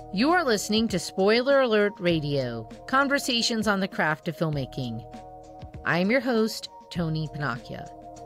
You are listening to Spoiler Alert Radio, conversations on the craft of filmmaking. I am your host, Tony Panacchia.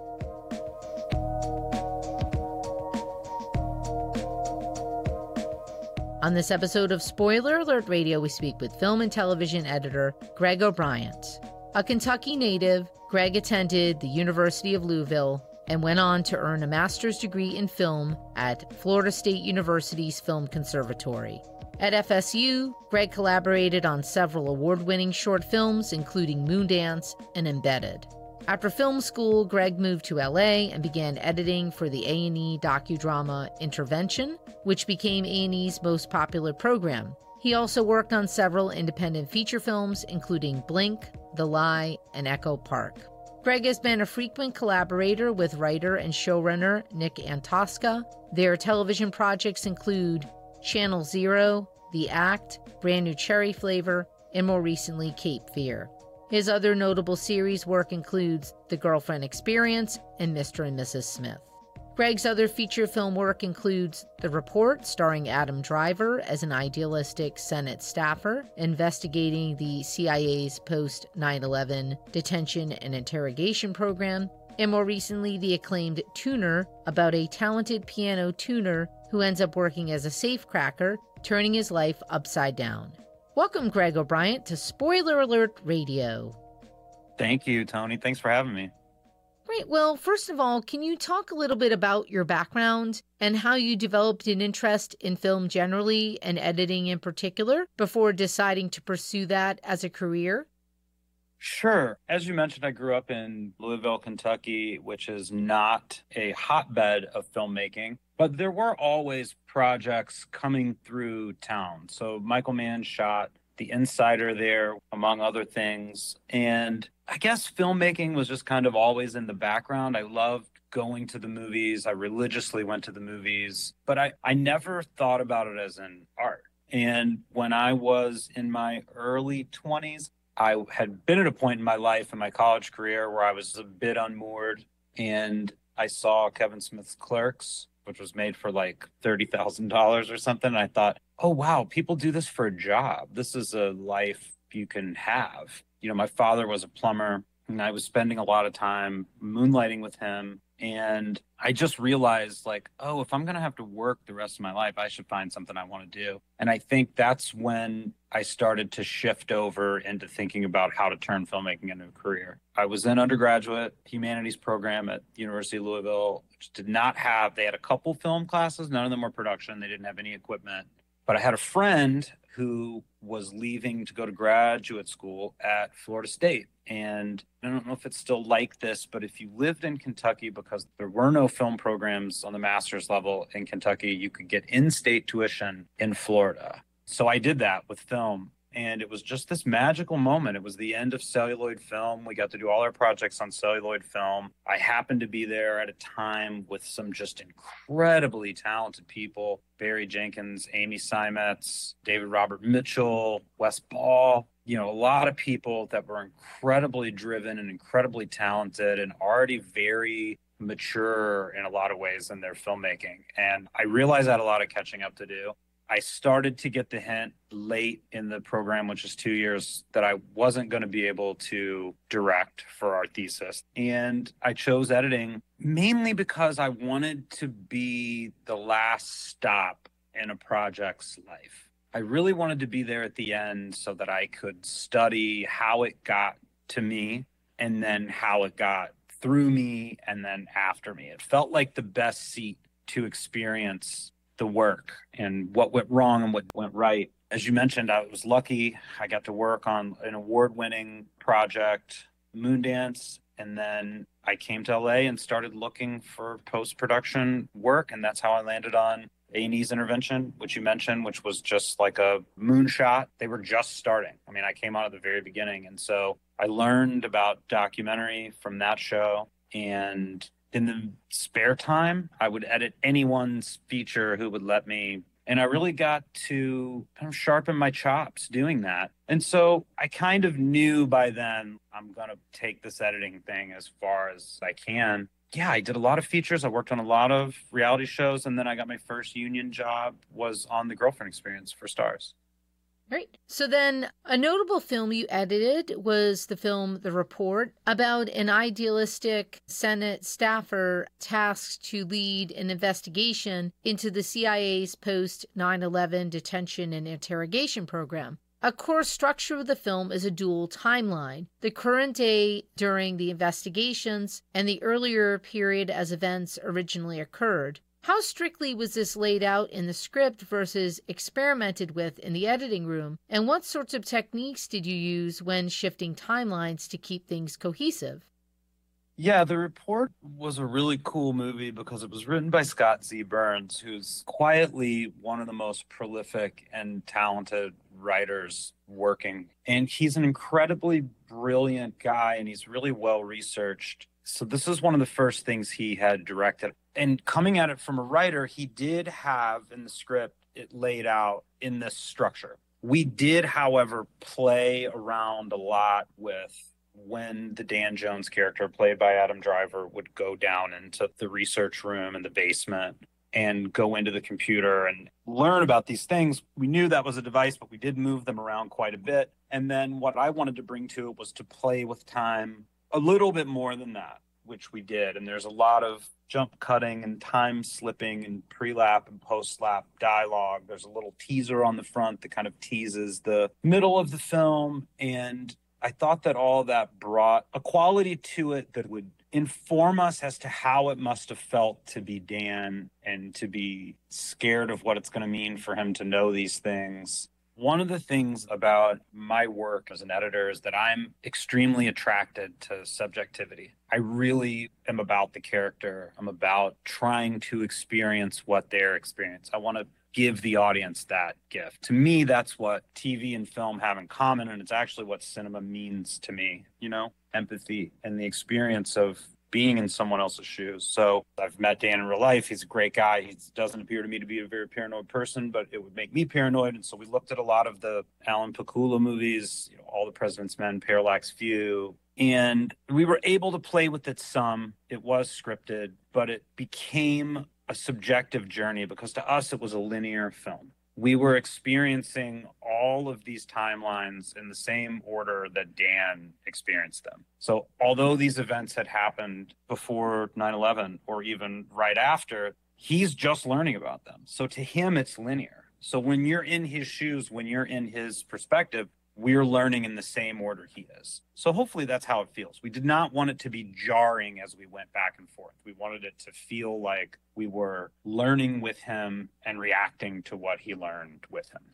On this episode of Spoiler Alert Radio, we speak with film and television editor Greg O'Brien. A Kentucky native, Greg attended the University of Louisville and went on to earn a master's degree in film at Florida State University's Film Conservatory. At FSU, Greg collaborated on several award-winning short films, including Moondance and Embedded. After film school, Greg moved to LA and began editing for the A&E docudrama Intervention, which became A&E's most popular program. He also worked on several independent feature films, including Blink, The Lie, and Echo Park. Greg has been a frequent collaborator with writer and showrunner Nick Antosca. Their television projects include Channel Zero, The Act, Brand New Cherry Flavor, and more recently, Cape Fear. His other notable series work includes The Girlfriend Experience and Mr. and Mrs. Smith. Greg's other feature film work includes The Report, starring Adam Driver as an idealistic Senate staffer investigating the CIA's post-9/11 detention and interrogation program, and more recently, the acclaimed Tuner, about a talented piano tuner who ends up working as a safecracker, turning his life upside down. Welcome, Greg O'Brien, to Spoiler Alert Radio. Thank you, Tony. Thanks for having me. Great. Well, first of all, can you talk a little bit about your background and how you developed an interest in film generally and editing in particular before deciding to pursue that as a career? Sure. As you mentioned, I grew up in Louisville, Kentucky, which is not a hotbed of filmmaking, but there were always projects coming through town. So Michael Mann shot The Insider there, among other things. And I guess filmmaking was just kind of always in the background. I loved going to the movies. I religiously went to the movies, but I never thought about it as an art. And when I was in my early 20s, I had been at a point in my life, in my college career, where I was a bit unmoored, and I saw Kevin Smith's Clerks, which was made for like $30,000 or something. And I thought, oh, wow, people do this for a job. This is a life you can have. You know, my father was a plumber, and I was spending a lot of time moonlighting with him. And I just realized, like, oh, if I'm going to have to work the rest of my life, I should find something I want to do. And I think that's when I started to shift over into thinking about how to turn filmmaking into a career. I was in undergraduate humanities program at University of Louisville, which did not have, they had a couple film classes. None of them were production. They didn't have any equipment. But I had a friend who was leaving to go to graduate school at Florida State. And I don't know if it's still like this, but if you lived in Kentucky, because there were no film programs on the master's level in Kentucky, you could get in-state tuition in Florida. So I did that with film. And it was just this magical moment. It was the end of celluloid film. We got to do all our projects on celluloid film. I happened to be there at a time with some just incredibly talented people. Barry Jenkins, Amy Seimetz, David Robert Mitchell, Wes Ball. You know, a lot of people that were incredibly driven and incredibly talented and already very mature in a lot of ways in their filmmaking. And I realized I had a lot of catching up to do. I started to get the hint late in the program, which is 2 years, that I wasn't going to be able to direct for our thesis. And I chose editing mainly because I wanted to be the last stop in a project's life. I really wanted to be there at the end so that I could study how it got to me and then how it got through me and then after me. It felt like the best seat to experience the work and what went wrong and what went right. As you mentioned, I was lucky. I got to work on an award-winning project, Moondance, and then I came to LA and started looking for post-production work, and that's how I landed on A&E's Intervention, which you mentioned, which was just like a moonshot. They were just starting. I mean, I came out at the very beginning, and so I learned about documentary from that show, and in the spare time, I would edit anyone's feature who would let me. And I really got to kind of sharpen my chops doing that. And so I kind of knew by then I'm going to take this editing thing as far as I can. Yeah, I did a lot of features. I worked on a lot of reality shows, and then I got my first union job was on The Girlfriend Experience for Stars. Right. So then, a notable film you edited was the film The Report, about an idealistic Senate staffer tasked to lead an investigation into the CIA's post 9/11 detention and interrogation program. A core structure of the film is a dual timeline: the current day during the investigations and the earlier period as events originally occurred. How strictly was this laid out in the script versus experimented with in the editing room? And what sorts of techniques did you use when shifting timelines to keep things cohesive? Yeah, The Report was a really cool movie because it was written by Scott Z. Burns, who's quietly one of the most prolific and talented writers working. And he's an incredibly brilliant guy, and he's really well researched. So this is one of the first things he had directed. And coming at it from a writer, he did have in the script it laid out in this structure. We did, however, play around a lot with when the Dan Jones character, played by Adam Driver, would go down into the research room in the basement and go into the computer and learn about these things. We knew that was a device, but we did move them around quite a bit. And then what I wanted to bring to it was to play with time a little bit more than that, which we did. And there's a lot of jump cutting and time slipping and pre-lap and post-lap dialogue. There's a little teaser on the front that kind of teases the middle of the film. And I thought that all that brought a quality to it that would inform us as to how it must have felt to be Dan and to be scared of what it's going to mean for him to know these things. One of the things about my work as an editor is that I'm extremely attracted to subjectivity. I really am about the character. I'm about trying to experience what they're experiencing. I want to give the audience that gift. To me, that's what TV and film have in common, and it's actually what cinema means to me, empathy and the experience of being in someone else's shoes. So I've met Dan in real life. He's a great guy. He doesn't appear to me to be a very paranoid person, but it would make me paranoid. And so we looked at a lot of the Alan Pakula movies, All the President's Men, Parallax View, and we were able to play with it some. It was scripted, but it became a subjective journey because to us it was a linear film. We were experiencing all of these timelines in the same order that Dan experienced them. So although these events had happened before 9/11 or even right after, he's just learning about them. So to him, it's linear. So when you're in his shoes, when you're in his perspective, we're learning in the same order he is. So hopefully that's how it feels. We did not want it to be jarring as we went back and forth. We wanted it to feel like we were learning with him and reacting to what he learned with him.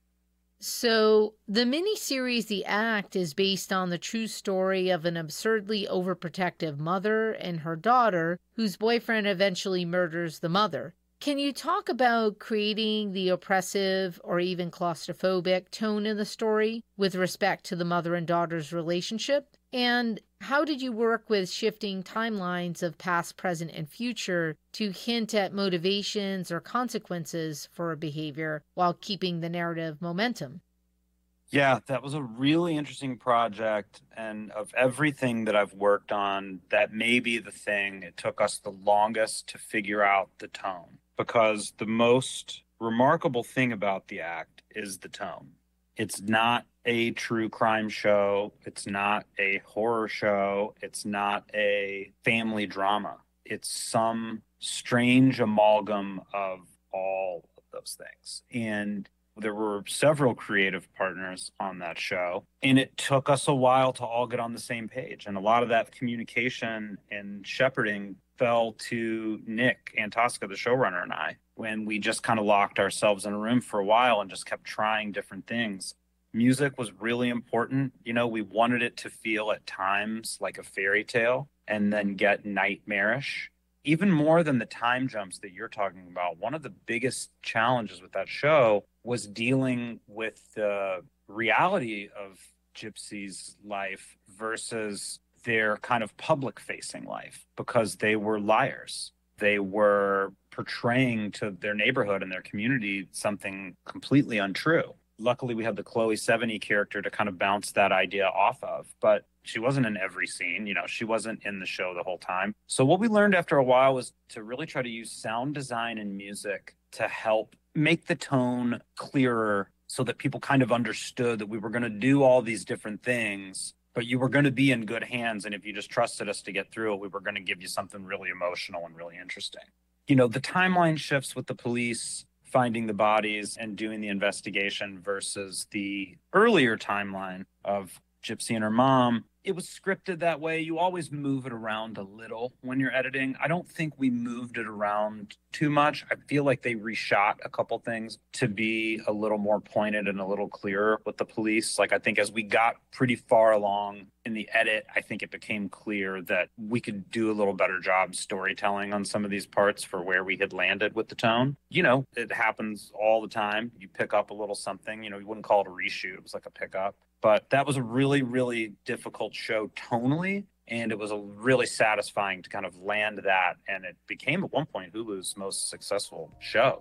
So, the miniseries The Act is based on the true story of an absurdly overprotective mother and her daughter, whose boyfriend eventually murders the mother. Can you talk about creating the oppressive or even claustrophobic tone in the story with respect to the mother and daughter's relationship? And how did you work with shifting timelines of past, present, and future to hint at motivations or consequences for a behavior while keeping the narrative momentum? Yeah, that was a really interesting project. And of everything that I've worked on, that may be the thing it took us the longest to figure out the tone. Because the most remarkable thing about The Act is the tone. It's not a true crime show. It's not a horror show. It's not a family drama. It's some strange amalgam of all of those things. And there were several creative partners on that show, and it took us a while to all get on the same page. And a lot of that communication and shepherding fell to Nick Antosca, the showrunner, and I, when we just kind of locked ourselves in a room for a while and just kept trying different things. Music was really important. We wanted it to feel at times like a fairy tale and then get nightmarish. Even more than the time jumps that you're talking about, one of the biggest challenges with that show was dealing with the reality of Gypsy's life versus their kind of public-facing life, because they were liars. They were portraying to their neighborhood and their community something completely untrue. Luckily, we had the Chloe Sevigny character to kind of bounce that idea off of. But she wasn't in every scene. She wasn't in the show the whole time. So what we learned after a while was to really try to use sound design and music to help make the tone clearer so that people kind of understood that we were going to do all these different things, but you were going to be in good hands. And if you just trusted us to get through it, we were going to give you something really emotional and really interesting. The timeline shifts with the police finding the bodies and doing the investigation versus the earlier timeline of Gypsy and her mom. It was scripted that way. You always move it around a little when you're editing. I don't think we moved it around too much. I feel like they reshot a couple things to be a little more pointed and a little clearer with the police. Like, I think as we got pretty far along in the edit, I think it became clear that we could do a little better job storytelling on some of these parts for where we had landed with the tone. It happens all the time. You pick up a little something, you wouldn't call it a reshoot. It was like a pickup. But that was a really, really difficult show tonally, and it was really satisfying to kind of land that. And it became, at one point, Hulu's most successful show.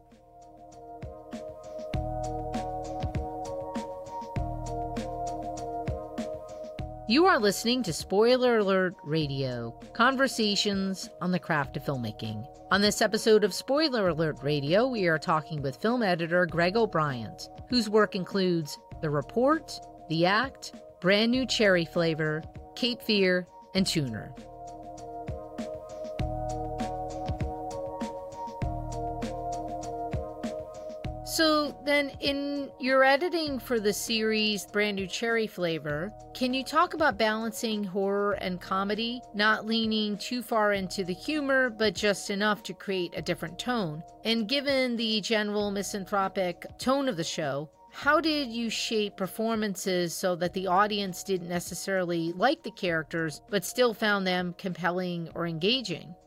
You are listening to Spoiler Alert Radio, conversations on the craft of filmmaking. On this episode of Spoiler Alert Radio, we are talking with film editor Greg O'Briant, whose work includes The Report, The Act, Brand New Cherry Flavor, Cape Fear, and Tuner. So then, in your editing for the series Brand New Cherry Flavor, can you talk about balancing horror and comedy, not leaning too far into the humor, but just enough to create a different tone? And given the general misanthropic tone of the show, how did you shape performances so that the audience didn't necessarily like the characters, but still found them compelling or engaging?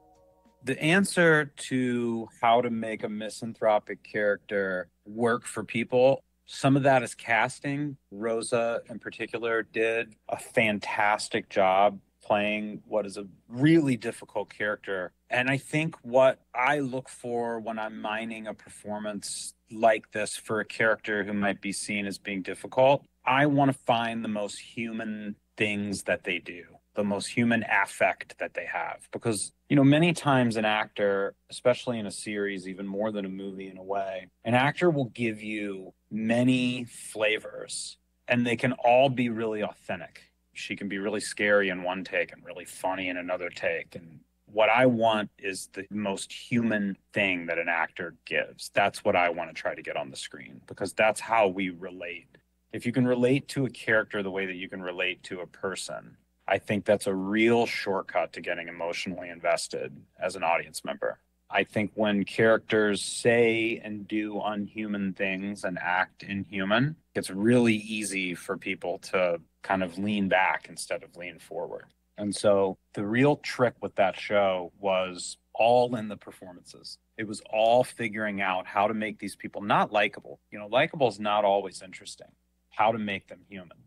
The answer to how to make a misanthropic character work for people, some of that is casting. Rosa, in particular, did a fantastic job playing what is a really difficult character. And I think what I look for when I'm mining a performance like this for a character who might be seen as being difficult, I want to find the most human things that they do, the most human affect that they have. Because, many times an actor, especially in a series, even more than a movie in a way, an actor will give you many flavors and they can all be really authentic. She can be really scary in one take and really funny in another take. And what I want is the most human thing that an actor gives. That's what I want to try to get on the screen, because that's how we relate. If you can relate to a character the way that you can relate to a person, I think that's a real shortcut to getting emotionally invested as an audience member. I think when characters say and do unhuman things and act inhuman, it's really easy for people to kind of lean back instead of lean forward. And so the real trick with that show was all in the performances. It was all figuring out how to make these people not likable. Likable is not always interesting. How to make them human.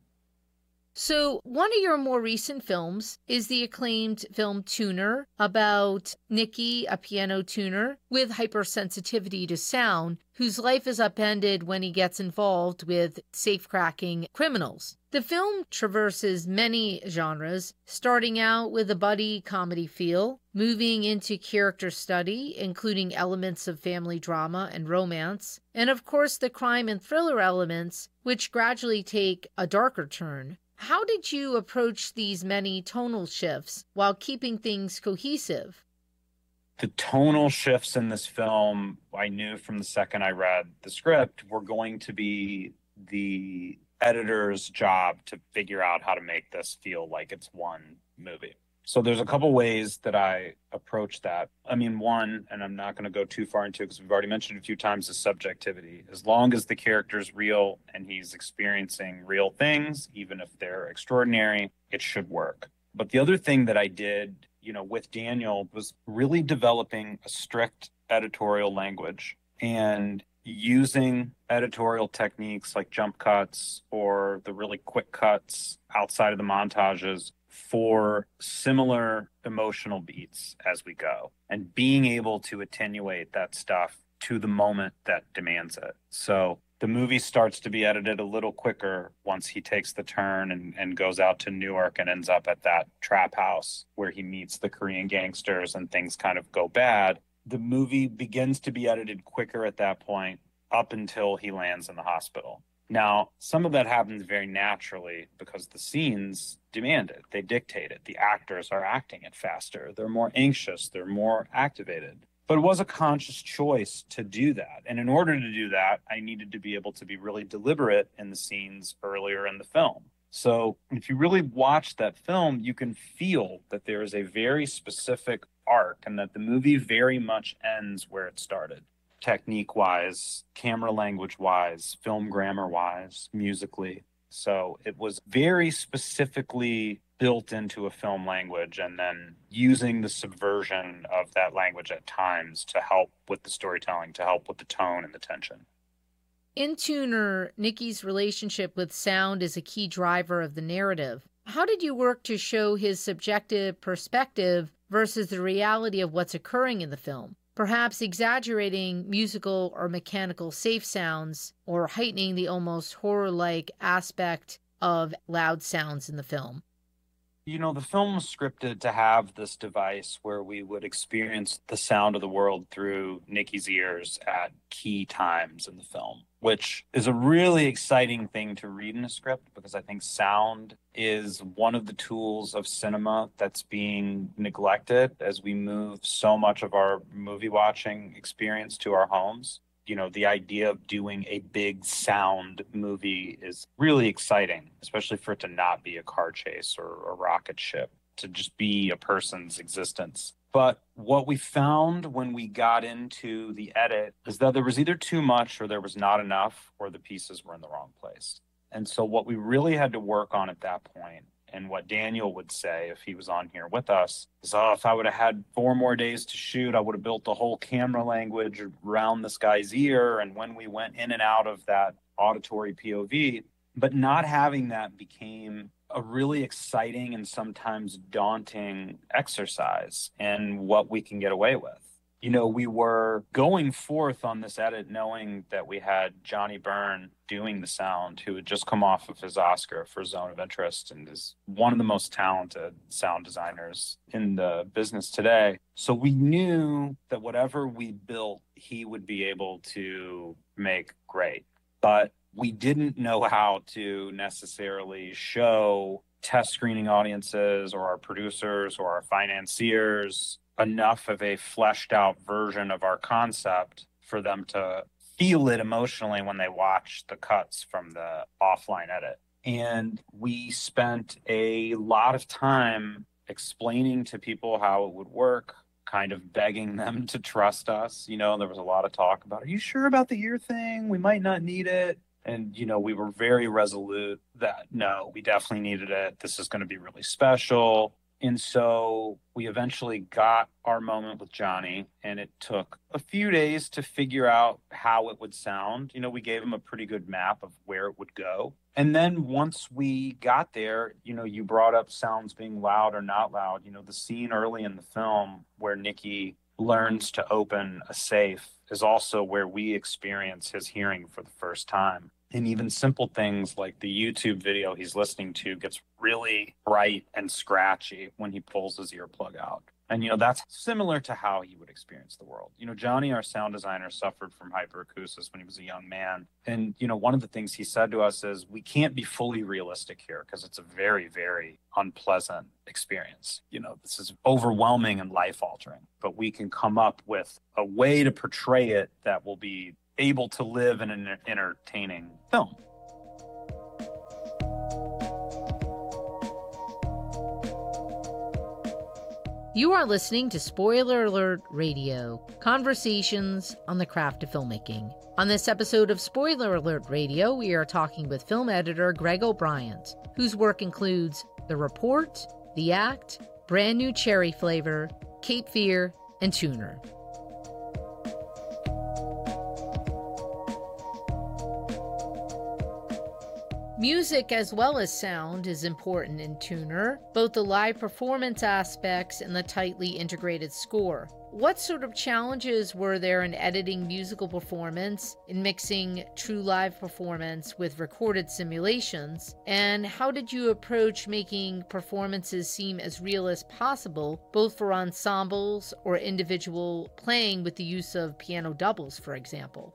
So one of your more recent films is the acclaimed film Tuner, about Nikki, a piano tuner with hypersensitivity to sound, whose life is upended when he gets involved with safecracking criminals. The film traverses many genres, starting out with a buddy comedy feel, moving into character study, including elements of family drama and romance, and of course the crime and thriller elements, which gradually take a darker turn. How did you approach these many tonal shifts while keeping things cohesive? The tonal shifts in this film, I knew from the second I read the script, were going to be the editor's job to figure out how to make this feel like it's one movie. So there's a couple ways that I approach that. One, and I'm not going to go too far into it because we've already mentioned a few times, is subjectivity. As long as the character's real and he's experiencing real things, even if they're extraordinary, it should work. But the other thing that I did, with Daniel was really developing a strict editorial language and using editorial techniques like jump cuts or the really quick cuts outside of the montages for similar emotional beats as we go, and being able to attenuate that stuff to the moment that demands it. So The movie starts to be edited a little quicker once he takes the turn and goes out to Newark and ends up at that trap house where he meets the Korean gangsters and things kind of go bad. The movie begins to be edited quicker at that point up until he lands in the hospital. Now, some of that happens very naturally because the scenes demand it. They dictate it. The actors are acting it faster. They're more anxious. They're more activated. But it was a conscious choice to do that. And in order to do that, I needed to be able to be really deliberate in the scenes earlier in the film. So if you really watch that film, you can feel that there is a very specific arc and that the movie very much ends where it started. Technique-wise, camera language-wise, film grammar-wise, musically. So it was very specifically built into a film language and then using the subversion of that language at times to help with the storytelling, to help with the tone and the tension. In Tuner, Nicky's relationship with sound is a key driver of the narrative. How did you work to show his subjective perspective versus the reality of what's occurring in the film? Perhaps exaggerating musical or mechanical safe sounds or heightening the almost horror-like aspect of loud sounds in the film. You know, the film was scripted to have this device where we would experience the sound of the world through Nicky's ears at key times in the film, which is a really exciting thing to read in a script because I think sound is one of the tools of cinema that's being neglected as we move so much of our movie watching experience to our homes. You know, the idea of doing a big sound movie is really exciting, especially for it to not be a car chase or a rocket ship, to just be a person's existence. But what we found when we got into the edit is that there was either too much or there was not enough, or the pieces were in the wrong place. And so what we really had to work on at that point, and what Daniel would say if he was on here with us, is, oh, if I would have had 4 more days to shoot, I would have built the whole camera language around this guy's ear. And when we went in and out of that auditory POV, but not having that became a really exciting and sometimes daunting exercise in what we can get away with. You know, we were going forth on this edit knowing that we had Johnny Byrne doing the sound, who had just come off of his Oscar for Zone of Interest and is one of the most talented sound designers in the business today. So we knew that whatever we built, he would be able to make great. But we didn't know how to necessarily show test screening audiences or our producers or our financiers enough of a fleshed out version of our concept for them to feel it emotionally when they watch the cuts from the offline edit. And we spent a lot of time explaining to people how it would work, kind of begging them to trust us. You know, there was a lot of talk about, are you sure about the ear thing? We might not need it. And, you know, we were very resolute that, no, we definitely needed it. This is going to be really special. And so we eventually got our moment with Johnny, and it took a few days to figure out how it would sound. You know, we gave him a pretty good map of where it would go. And then once we got there, you know, you brought up sounds being loud or not loud. You know, the scene early in the film where Nicky learns to open a safe is also where we experience his hearing for the first time. And even simple things like the YouTube video he's listening to gets really bright and scratchy when he pulls his earplug out. And, you know, that's similar to how he would experience the world. You know, Johnny, our sound designer, suffered from hyperacusis when he was a young man. And, you know, one of the things he said to us is, we can't be fully realistic here because it's a very, very unpleasant experience. You know, this is overwhelming and life-altering. But we can come up with a way to portray it that will be able to live in an entertaining film. You are listening to Spoiler Alert Radio, conversations on the craft of filmmaking. On this episode of Spoiler Alert Radio, we are talking with film editor Greg O'Brien, whose work includes The Report, The Act, Brand New Cherry Flavor, Cape Fear, and Tuner. Music as well as sound is important in Tuner, both the live performance aspects and the tightly integrated score. What sort of challenges were there in editing musical performance, in mixing true live performance with recorded simulations? And how did you approach making performances seem as real as possible, both for ensembles or individual playing with the use of piano doubles, for example?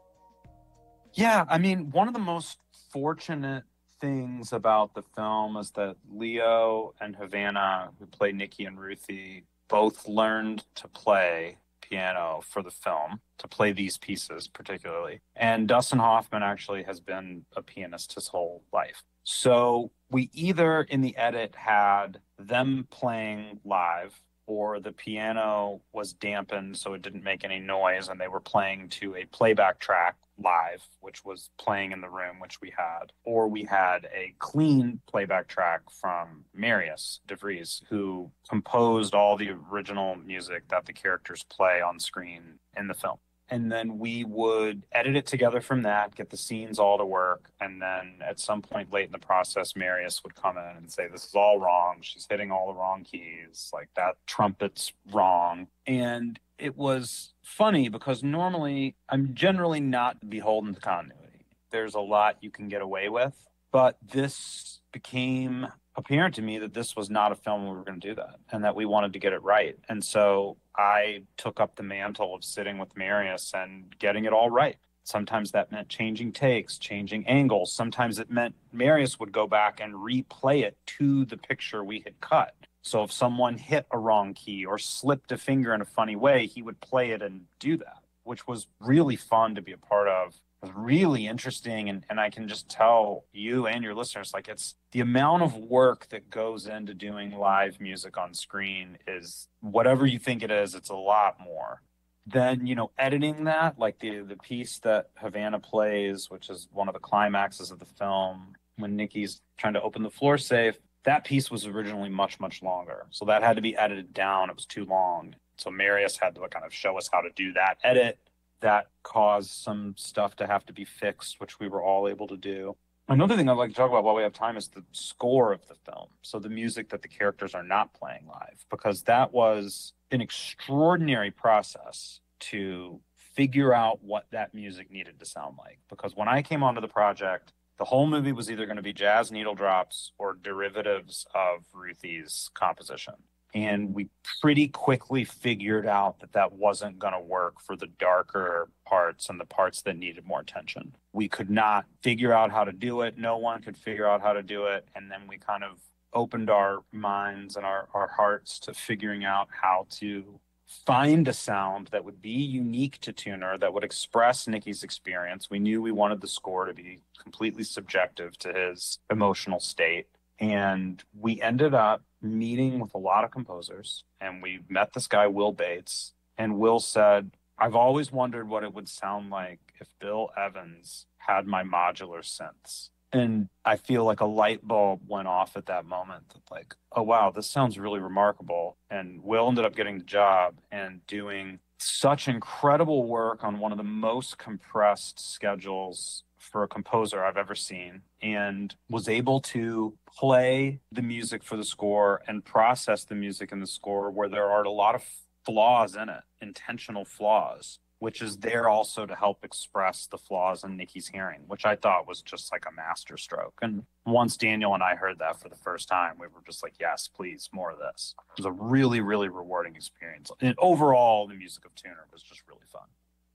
Yeah, I mean, one of the most fortunate things about the film is that Leo and Havana, who play Nikki and Ruthie, both learned to play piano for the film, to play these pieces particularly. And Dustin Hoffman actually has been a pianist his whole life. So we either in the edit had them playing live, or the piano was dampened so it didn't make any noise and they were playing to a playback track live, which was playing in the room, which we had, or we had a clean playback track from Marius DeVries, who composed all the original music that the characters play on screen in the film. And then we would edit it together from that, get the scenes all to work. And then at some point late in the process, Marius would come in and say, this is all wrong. She's hitting all the wrong keys. Like that trumpet's wrong. And it was funny because normally I'm generally not beholden to continuity. There's a lot you can get away with, but this became apparent to me that this was not a film where we were going to do that and that we wanted to get it right. And so I took up the mantle of sitting with Marius and getting it all right. Sometimes that meant changing takes, changing angles. Sometimes it meant Marius would go back and replay it to the picture we had cut. So if someone hit a wrong key or slipped a finger in a funny way, he would play it and do that, which was really fun to be a part of. It was really interesting. And I can just tell you and your listeners, like, it's the amount of work that goes into doing live music on screen is whatever you think it is, it's a lot more. Then, editing that, like the piece that Havana plays, which is one of the climaxes of the film, when Nikki's trying to open the floor safe, that piece was originally much, much longer. So that had to be edited down. It was too long. So Marius had to kind of show us how to do that edit. That caused some stuff to have to be fixed, which we were all able to do. Another thing I'd like to talk about while we have time is the score of the film. So the music that the characters are not playing live, because that was an extraordinary process to figure out what that music needed to sound like. Because when I came onto the project, the whole movie was either going to be jazz needle drops or derivatives of Ruthie's composition. And we pretty quickly figured out that that wasn't going to work for the darker parts and the parts that needed more attention. We could not figure out how to do it. No one could figure out how to do it. And then we kind of opened our minds and our hearts to figuring out how to find a sound that would be unique to Tuner, that would express Nikki's experience. We knew we wanted the score to be completely subjective to his emotional state. And we ended up meeting with a lot of composers, and we met this guy, Will Bates. And Will said, I've always wondered what it would sound like if Bill Evans had my modular synths. And I feel like a light bulb went off at that moment. Like, oh, wow, this sounds really remarkable. And Will ended up getting the job and doing such incredible work on one of the most compressed schedules for a composer I've ever seen, and was able to play the music for the score and process the music in the score where there are a lot of flaws in it, intentional flaws, which is there also to help express the flaws in Nikki's hearing, which I thought was just like a masterstroke. And once Daniel and I heard that for the first time, we were just like, yes, please, more of this. It was a really, really rewarding experience. And overall, the music of Tuner was just really fun.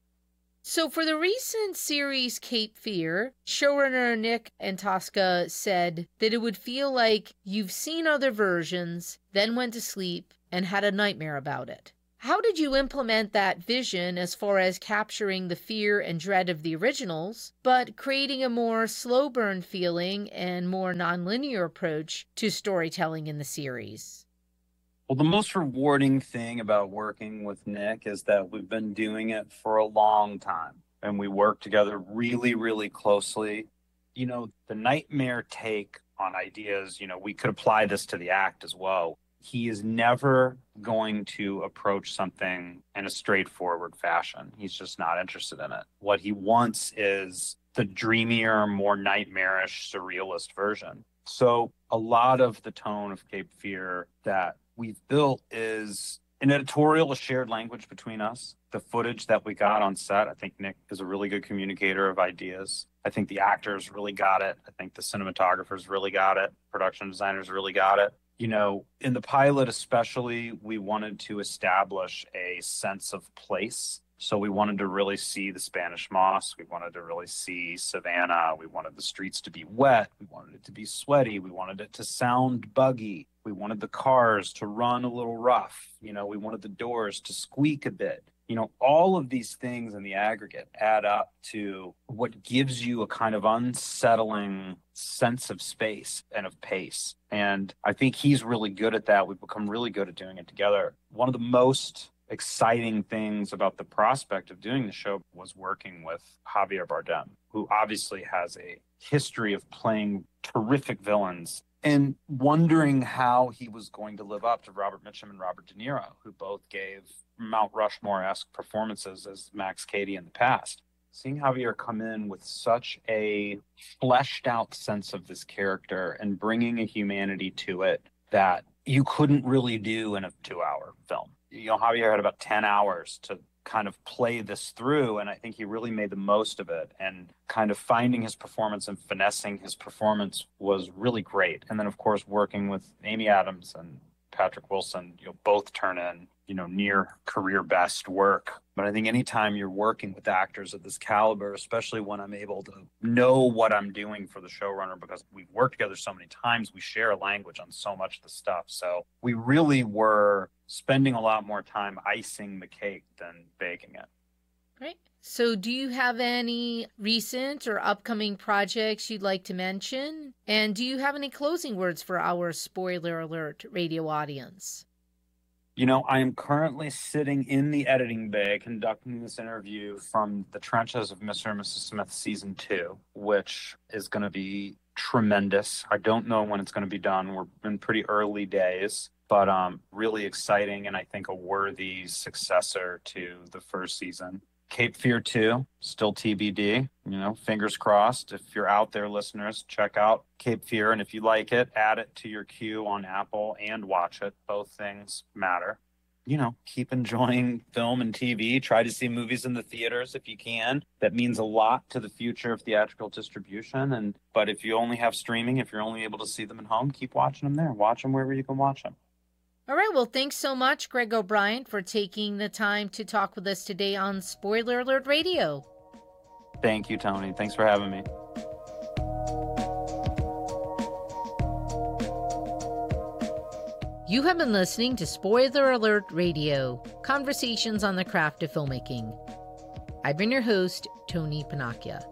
So for the recent series Cape Fear, showrunner Nick Antosca said that it would feel like you've seen other versions, then went to sleep, and had a nightmare about it. How did you implement that vision as far as capturing the fear and dread of the originals, but creating a more slow burn feeling and more nonlinear approach to storytelling in the series? Well, the most rewarding thing about working with Nick is that we've been doing it for a long time, and we work together really, really closely. The nightmare take on ideas, we could apply this to the act as well. He is never going to approach something in a straightforward fashion. He's just not interested in it. What he wants is the dreamier, more nightmarish, surrealist version. So a lot of the tone of Cape Fear that we've built is an editorial, a shared language between us. The footage that we got on set, I think Nick is a really good communicator of ideas. I think the actors really got it. I think the cinematographers really got it. Production designers really got it. You know, in the pilot especially, we wanted to establish a sense of place. So we wanted to really see the Spanish Moss. We wanted to really see Savannah. We wanted the streets to be wet. We wanted it to be sweaty. We wanted it to sound buggy. We wanted the cars to run a little rough. You know, we wanted the doors to squeak a bit. You know, all of these things in the aggregate add up to what gives you a kind of unsettling sense of space and of pace. And I think he's really good at that. We've become really good at doing it together. One of the most exciting things about the prospect of doing the show was working with Javier Bardem, who obviously has a history of playing terrific villains, and wondering how he was going to live up to Robert Mitchum and Robert De Niro, who both gave Mount Rushmore-esque performances as Max Cady in the past. Seeing Javier come in with such a fleshed out sense of this character and bringing a humanity to it that you couldn't really do in a 2-hour film. You know, Javier had about 10 hours to kind of play this through, and I think he really made the most of it, and kind of finding his performance and finessing his performance was really great. And then, of course, working with Amy Adams and Patrick Wilson, you know, both turn in, you know, near career best work. But I think anytime you're working with actors of this caliber, especially when I'm able to know what I'm doing for the showrunner, because we've worked together so many times, we share a language on so much of the stuff. So we really were spending a lot more time icing the cake than baking it. Great. So do you have any recent or upcoming projects you'd like to mention? And do you have any closing words for our Spoiler Alert radio audience? You know, I am currently sitting in the editing bay conducting this interview from the trenches of Mr. and Mrs. Smith season 2, which is going to be tremendous. I don't know when it's going to be done. We're in pretty early days, but really exciting, and I think a worthy successor to the first season. Cape Fear 2, still TBD, you know, fingers crossed. If you're out there, listeners, check out Cape Fear. And if you like it, add it to your queue on Apple and watch it. Both things matter. You know, keep enjoying film and TV. Try to see movies in the theaters if you can. That means a lot to the future of theatrical distribution. But if you only have streaming, if you're only able to see them at home, keep watching them there. Watch them wherever you can watch them. All right, well, thanks so much, Greg O'Brien, for taking the time to talk with us today on Spoiler Alert Radio. Thank you, Tony. Thanks for having me. You have been listening to Spoiler Alert Radio, conversations on the craft of filmmaking. I've been your host, Tony Panacchia.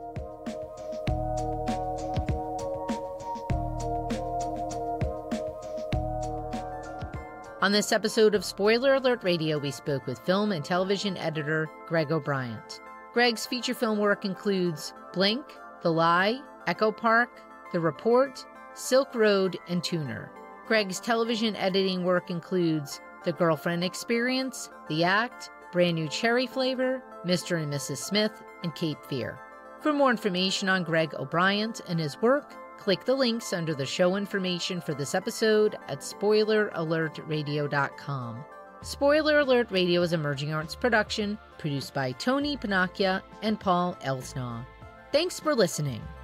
On this episode of Spoiler Alert Radio, we spoke with film and television editor Greg O'Brien. Greg's feature film work includes Blink, The Lie, Echo Park, The Report, Silk Road, and Tuner. Greg's television editing work includes The Girlfriend Experience, The Act, Brand New Cherry Flavor, Mr. and Mrs. Smith, and Cape Fear. For more information on Greg O'Brien and his work, click the links under the show information for this episode at SpoilerAlertRadio.com. Spoiler Alert Radio is a Emerging Arts production produced by Tony Panacchia and Paul Elsnaw. Thanks for listening.